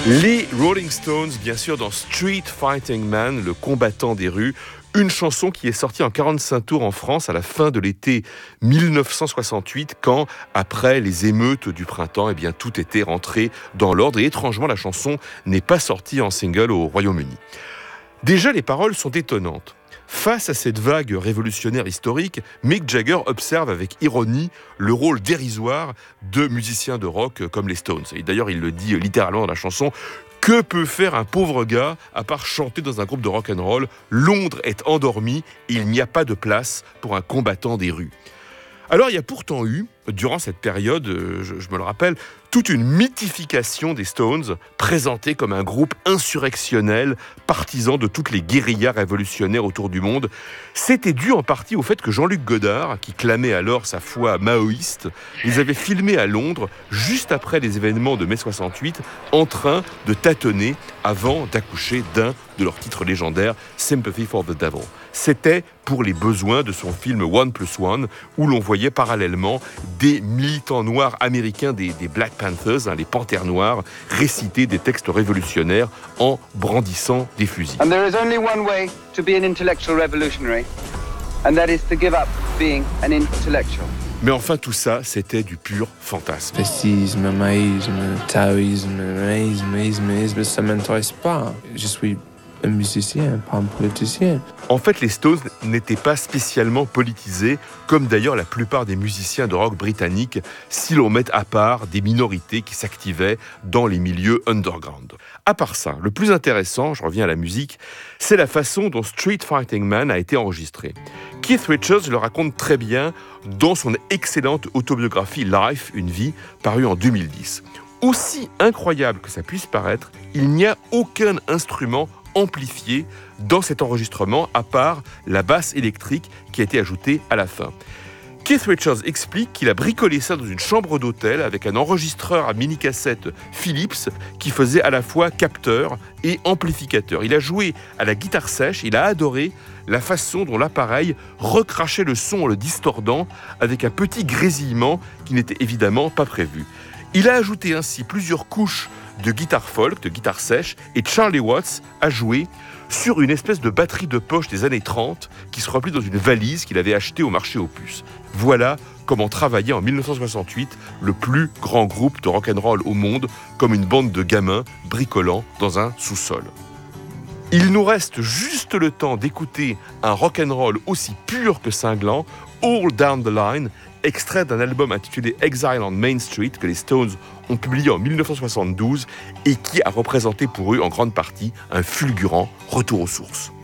Les Rolling Stones, bien sûr, dans Street Fighting Man, le combattant des rues, une chanson qui est sortie en 45 tours en France à la fin de l'été 1968, quand, après les émeutes du printemps, tout était rentré dans l'ordre. Et étrangement, la chanson n'est pas sortie en single au Royaume-Uni. Déjà, les paroles sont étonnantes. Face à cette vague révolutionnaire historique, Mick Jagger observe avec ironie le rôle dérisoire de musiciens de rock comme les Stones. Et d'ailleurs, il le dit littéralement dans la chanson. Que peut faire un pauvre gars à part chanter dans un groupe de rock'n'roll ? Londres est endormie et il n'y a pas de place pour un combattant des rues. Alors, il y a pourtant eu, durant cette période, je me le rappelle, toute une mythification des Stones, présentés comme un groupe insurrectionnel, partisan de toutes les guérillas révolutionnaires autour du monde. C'était dû en partie au fait que Jean-Luc Godard, qui clamait alors sa foi maoïste, les avait filmés à Londres, juste après les événements de mai 68, en train de tâtonner avant d'accoucher d'un de leurs titres légendaires, Sympathy for the Devil. C'était pour les besoins de son film One Plus One, où l'on voyait parallèlement des militants noirs américains des Black Panthers, les Panthères Noires, réciter des textes révolutionnaires en brandissant des fusils. And there is only one way to be an intellectual revolutionary, and that is to give up being an intellectual. Mais enfin, tout ça, c'était du pur fantasme. Fascisme, maïsme, taoïsme, maïsme, ça m'intéresse pas. Je suis un musicien, pas un politicien. En fait, les Stones n'étaient pas spécialement politisés, comme d'ailleurs la plupart des musiciens de rock britanniques, si l'on met à part des minorités qui s'activaient dans les milieux underground. À part ça, le plus intéressant, je reviens à la musique, c'est la façon dont Street Fighting Man a été enregistré. Keith Richards le raconte très bien dans son excellente autobiographie Life, une vie, parue en 2010. Aussi incroyable que ça puisse paraître, il n'y a aucun instrument amplifié dans cet enregistrement, à part la basse électrique qui a été ajoutée à la fin. Keith Richards explique qu'il a bricolé ça dans une chambre d'hôtel avec un enregistreur à mini-cassette Philips qui faisait à la fois capteur et amplificateur. Il a joué à la guitare sèche, il a adoré la façon dont l'appareil recrachait le son en le distordant avec un petit grésillement qui n'était évidemment pas prévu. Il a ajouté ainsi plusieurs couches de guitare folk, de guitare sèche, et Charlie Watts a joué sur une espèce de batterie de poche des années 30 qui se replie dans une valise qu'il avait achetée au marché aux puces. Voilà comment travaillait en 1968 le plus grand groupe de rock'n'roll au monde, comme une bande de gamins bricolant dans un sous-sol. Il nous reste juste le temps d'écouter un rock'n'roll aussi pur que cinglant, All Down the Line, extrait d'un album intitulé Exile on Main Street que les Stones ont publié en 1972 et qui a représenté pour eux en grande partie un fulgurant retour aux sources.